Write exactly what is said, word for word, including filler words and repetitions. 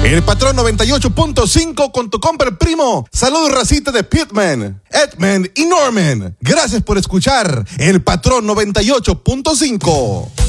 El Patrón noventa y ocho punto cinco con tu compa el primo. Saludos, racita de Pitman, Edmund y Norman. Gracias por escuchar El Patrón noventa y ocho punto cinco.